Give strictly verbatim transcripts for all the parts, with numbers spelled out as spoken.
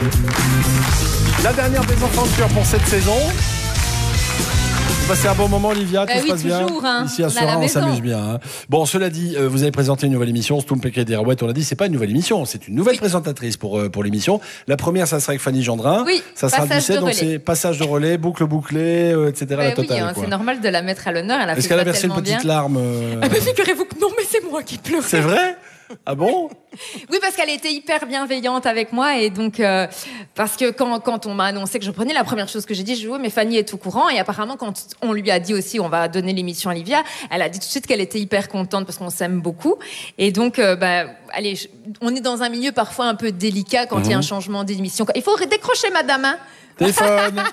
La dernière des enfants de cœur pour cette saison. Vous passez un bon moment, Olivia, tout euh, se oui, passe bien. toujours, hein. Ici à On Sera, on s'amuse bien. Hein. Bon, cela dit, euh, vous avez présenté une nouvelle émission, Stoum, Péké et Derouet. On l'a dit, c'est pas une nouvelle émission, c'est une nouvelle oui. présentatrice pour euh, pour l'émission. La première, ça sera avec Fanny Gendrin. Oui. Ça sera le dix-sept, donc c'est passage de relais, boucle bouclée, euh, et cetera. Euh, la totale, oui, hein, c'est normal de la mettre à l'honneur. Elle a Est-ce fait qu'elle a ça versé une petite bien. larme euh... Ah bah, figurez-vous que non, mais c'est moi qui pleure. C'est vrai? Ah bon? Oui, parce qu'elle était hyper bienveillante avec moi et donc euh, parce que quand, quand on m'a annoncé que je prenais, la première chose que j'ai dit, je dis oui, mais Fanny est au courant et apparemment quand on lui a dit aussi on va donner l'émission à Olivia, elle a dit tout de suite qu'elle était hyper contente parce qu'on s'aime beaucoup et donc euh, bah allez, on est dans un milieu parfois un peu délicat quand il mmh. y a un changement d'émission. Il faut décrocher, madame. Hein. Téléphone.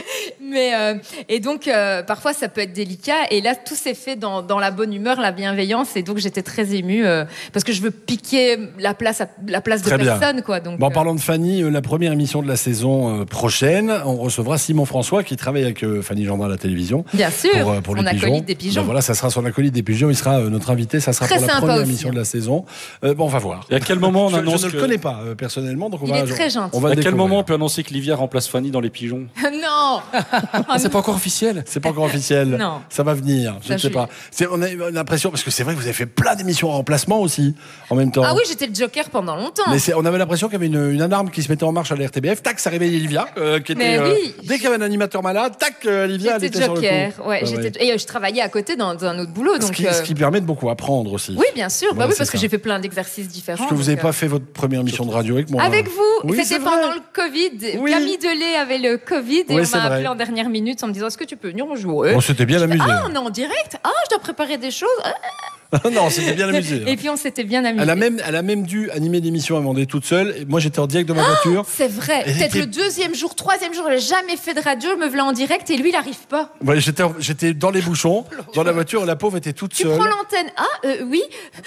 Mais euh, et donc euh, parfois ça peut être délicat et là tout s'est fait dans, dans la bonne humeur, la bienveillance et donc j'étais très émue euh, parce que je veux piquer la place à, la place de très personne bien. quoi. Donc bon, en euh... parlant de Fanny, euh, la première émission de la saison euh, prochaine, on recevra Simon François qui travaille avec euh, Fanny Gendrin à la télévision. Bien sûr. Pour, euh, pour son les pigeons. acolyte des pigeons. Ben voilà, ça sera son acolyte des pigeons. Il sera euh, notre invité. Ça sera très pour la première aussi, émission hein. de la saison. Euh, bon, on va voir. Et à quel moment on je, annonce je ne que... le connais pas euh, personnellement, donc on il va. est très gentil. On va à quel découvrir. moment on peut annoncer que Livia remplace Fanny dans les pigeons? Non. Ah, c'est pas encore officiel. C'est pas encore officiel. Non. Ça va venir. Je ça ne sais je... pas. C'est, on a l'impression parce que c'est vrai que vous avez fait plein d'émissions en remplacement aussi en même temps. Ah oui, j'étais le Joker pendant longtemps. Mais c'est, on avait l'impression qu'il y avait une, une alarme qui se mettait en marche à la R T B F. Tac, ça réveillait Olivia, euh, qui était. Mais euh, oui. Dès qu'il y avait un animateur malade, tac, euh, Olivia, elle était Joker. sur le coup. Ouais, ah, j'étais. Ouais. Et euh, je travaillais à côté dans, dans un autre boulot, donc. Ce qui, euh... ce qui permet de beaucoup apprendre aussi. Oui, bien sûr. Voilà, bah oui, parce ça. que j'ai fait plein d'exercices différents. Parce que vous n'avez euh... pas fait votre première émission de radio avec moi. Avec vous. Oui, c'était pendant le Covid. Oui. Camille Delay avait le Covid et oui, on m'a appelé vrai. en dernière minute en me disant est-ce que tu peux venir on jouer. Bon, c'était bien amusé. Ah, on est en direct. Ah, je dois préparer des choses. non, c'était bien amusé. Et puis on s'était bien amusé. Elle a même, elle a même dû animer l'émission avant d'être toute seule. Et moi, j'étais en direct de ma voiture. Oh, c'est vrai. Elle Peut-être était... le deuxième jour, troisième jour, elle n'a jamais fait de radio. Je me voilà en direct et lui, il n'arrive pas. Ouais, j'étais, j'étais dans les bouchons, dans la voiture. La pauvre était toute tu seule. Tu prends l'antenne. Ah, euh, oui.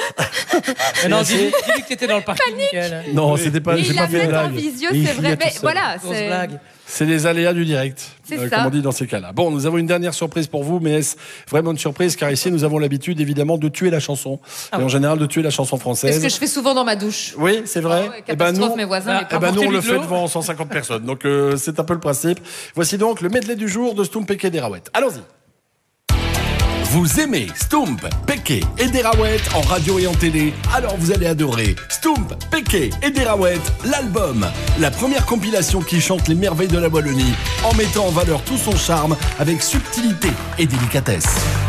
non, dis-lui que tu étais dans le parking. Panique. Non, oui. c'était pas. Et j'ai il pas l'a fait fait de en blague. visio, Et c'est vrai. Mais voilà, c'est. Blague. C'est les aléas du direct, euh, comme on dit dans ces cas-là. Bon, nous avons une dernière surprise pour vous, mais est-ce vraiment une surprise? Car ici, nous avons l'habitude, évidemment, de tuer la chanson. Ah et oui. en général, de tuer la chanson française. C'est ce que je fais souvent dans ma douche. Oui, c'est vrai. Oh, ouais, et ben nous, mes voisins, ah, ben nous on le fait devant cent cinquante personnes. Donc, euh, c'est un peu le principe. Voici donc le medley du jour de Stoum, Péké et Derouet. Allons-y. Vous aimez Stoump, Péké et Derouet en radio et en télé? Alors vous allez adorer Stoump, Péké et Derouet, l'album. La première compilation qui chante les merveilles de la Wallonie en mettant en valeur tout son charme avec subtilité et délicatesse.